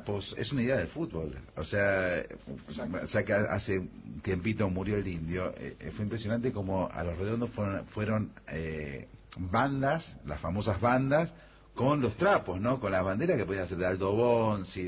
trapos, es una idea del fútbol. O sea que hace un tiempito murió el Indio. Fue impresionante como a Los Redondos fueron bandas, las famosas bandas, con los trapos, ¿no? Con las banderas que podían hacer de Aldo Bonzi,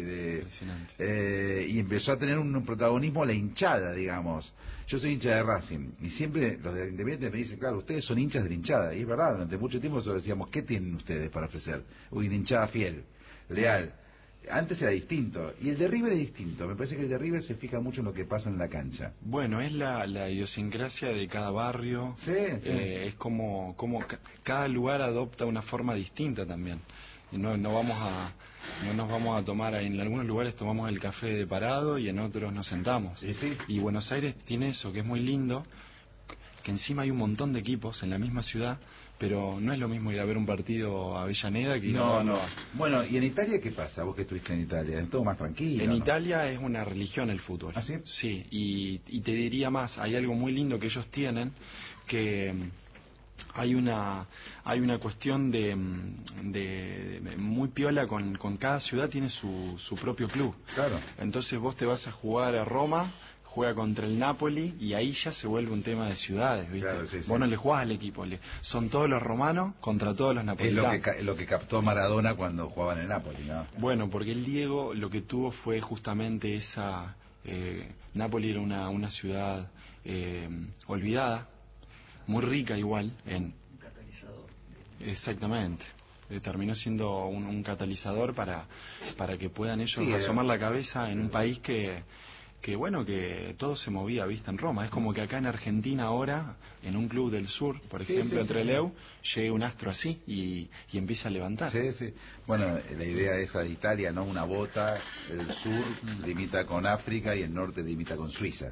y empezó a tener un protagonismo la hinchada, digamos. Yo soy hincha de Racing, y siempre los de Independiente me dicen, claro, ustedes son hinchas de la hinchada, y es verdad, durante mucho tiempo nosotros decíamos, ¿qué tienen ustedes para ofrecer? Una hinchada fiel, leal. Antes era distinto, y el de River es distinto. Me parece que el de River se fija mucho en lo que pasa en la cancha. Bueno, es la idiosincrasia de cada barrio. Sí. Es como cada lugar adopta una forma distinta también. Y no nos vamos a tomar, en algunos lugares tomamos el café de parado y en otros nos sentamos. Sí. Y Buenos Aires tiene eso, que es muy lindo, que encima hay un montón de equipos en la misma ciudad, pero no es lo mismo ir a ver un partido a Avellaneda que ir a verlo. Bueno, ¿y en Italia qué pasa? Vos que estuviste en Italia, es todo más tranquilo. En Italia es una religión el fútbol. ¿Ah, sí? Sí, y te diría más, hay algo muy lindo que ellos tienen, que hay una cuestión de muy piola con cada ciudad tiene su propio club. Claro. Entonces vos te vas a jugar a Roma, juega contra el Napoli y ahí ya se vuelve un tema de ciudades, ¿viste? Claro, sí. Vos no le jugás al equipo, son todos los romanos contra todos los napolitanos. Es lo que captó Maradona cuando jugaba en el Napoli, ¿no? Bueno, porque el Diego lo que tuvo fue justamente esa... Napoli era una ciudad olvidada, muy rica igual en... Un catalizador. Exactamente. Terminó siendo un catalizador para que puedan ellos asomar la cabeza en un país que todo se movía, viste, en Roma. Es como que acá en Argentina ahora, en un club del sur, por ejemplo, en Trelew, llegue un astro así y empieza a levantar. Sí. Bueno, la idea esa de Italia, ¿no? Una bota, el sur limita con África y el norte limita con Suiza.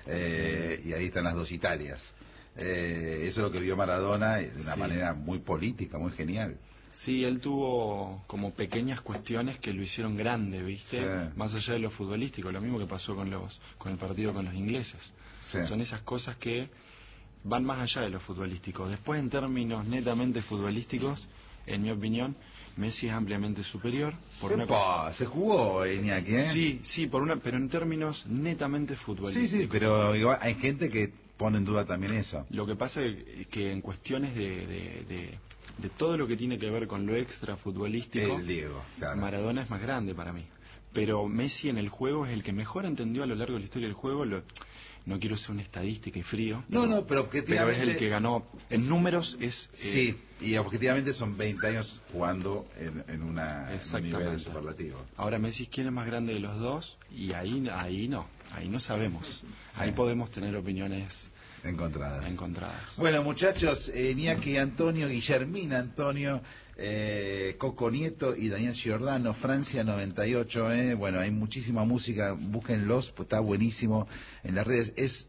Y ahí están las dos Italias. Eso es lo que vio Maradona de una manera muy política, muy genial. Sí, él tuvo como pequeñas cuestiones que lo hicieron grande, ¿viste? Sí. Más allá de lo futbolístico, lo mismo que pasó con el partido con los ingleses. Sí. Son esas cosas que van más allá de lo futbolístico. Después, en términos netamente futbolísticos, en mi opinión, Messi es ampliamente superior. Se jugó Iñaki, ¿eh? Sí, pero en términos netamente futbolísticos. Sí, pero igual hay gente que pone en duda también eso. Lo que pasa es que en cuestiones de todo lo que tiene que ver con lo extra futbolístico, el Diego, claro. Maradona es más grande para mí. Pero Messi en el juego es el que mejor entendió a lo largo de la historia del juego. No quiero ser una estadística y frío. Pero objetivamente... Pero es el que ganó. En números es... Sí, y objetivamente son 20 años jugando en un nivel superlativo. Ahora Messi, ¿quién es más grande de los dos? Y ahí no sabemos. Ahí podemos tener opiniones... Encontradas. Bueno, muchachos, Iñaki Antonio, Guillermina Antonio, Coco Nieto y Daniel Giordano, Francia 98, bueno, hay muchísima música, búsquenlos, pues está buenísimo en las redes. Es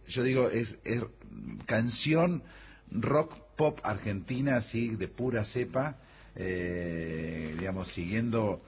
canción rock pop argentina, así, de pura cepa, digamos, siguiendo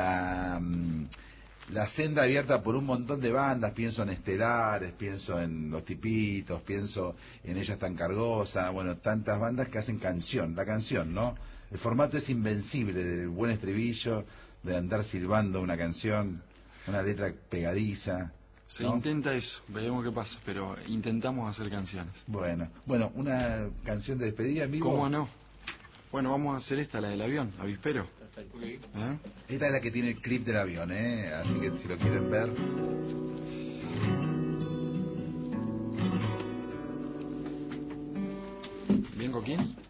la senda abierta por un montón de bandas. Pienso en Estelares, pienso en Los Tipitos, pienso en Ella es tan cargosa, bueno, tantas bandas que hacen la canción, ¿no? El formato es invencible, del buen estribillo, de andar silbando una canción, una letra pegadiza. Se ¿no? intenta eso, veremos qué pasa, pero intentamos hacer canciones. Bueno, una canción de despedida en vivo. ¿Cómo no? Bueno, vamos a hacer esta, la del avión, avispero. Perfecto. Esta es la que tiene el clip del avión, así que si lo quieren ver. ¿Bien, Coquín?